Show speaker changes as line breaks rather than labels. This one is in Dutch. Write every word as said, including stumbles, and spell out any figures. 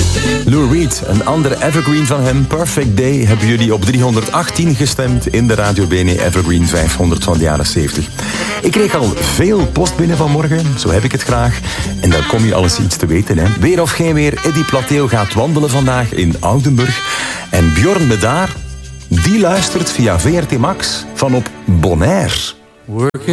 Lou Reed, een andere evergreen van hem, Perfect Day, hebben jullie op driehonderdachttien gestemd in de Radio B N Evergreen vijfhonderd van de jaren zeventig. Ik kreeg al veel post binnen vanmorgen, zo heb ik het graag. En dan kom je alles iets te weten, hè. Weer of geen weer, Eddy Plateau gaat wandelen vandaag in Oudenburg. En Bjorn Medaar, die luistert via V R T Max van op Bonaire.